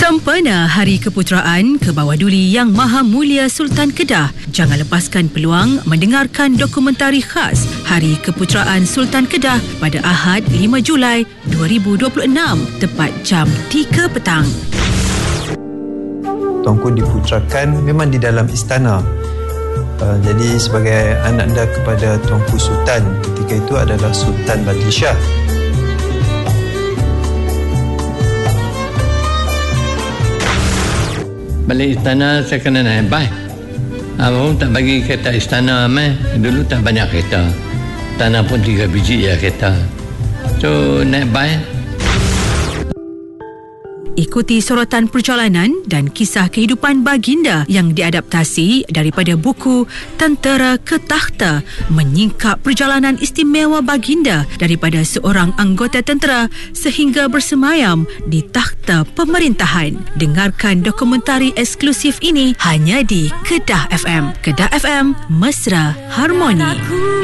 Sempena Hari Keputeraan Kebawah Duli Yang Maha Mulia Sultan Kedah, jangan lepaskan peluang mendengarkan dokumentari khas Hari Keputeraan Sultan Kedah pada Ahad 5 Julai 2026 tepat jam 3 petang. Tuanku diputrakan memang di dalam istana. Jadi sebagai anak anda kepada Tuanku Sultan ketika itu adalah Sultan Badishah. Balik istana saya kena naik bas. Abang tak bagi kereta istana meh. Dulu tak banyak kereta. Istana pun 3 biji je kereta. So naik bas. Ikuti sorotan perjalanan dan kisah kehidupan baginda yang diadaptasi daripada buku Tentera ke Takhta, menyingkap perjalanan istimewa baginda daripada seorang anggota tentera sehingga bersemayam di takhta pemerintahan. Dengarkan dokumentari eksklusif ini hanya di Kedah FM. Kedah FM, Mesra Harmoni.